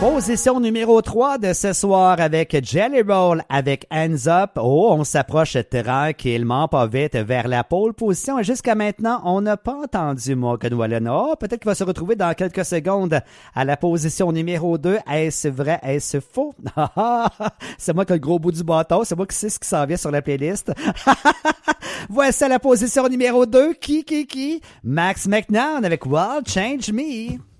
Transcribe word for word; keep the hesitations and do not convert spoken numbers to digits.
Position numéro trois de ce soir avec Jelly Roll avec Hands Up. Oh, on s'approche tranquillement, pas vite, vers la pole position. Et jusqu'à maintenant, on n'a pas entendu Morgan Wallen. Oh, peut-être qu'il va se retrouver dans quelques secondes à la position numéro deux. Est-ce vrai? Est-ce faux? C'est moi qui ai le gros bout du bâton. C'est moi qui sais ce qui s'en vient sur la playlist. Voici la position numéro deux. Qui, qui, qui? Max McNown avec Wild Change Me.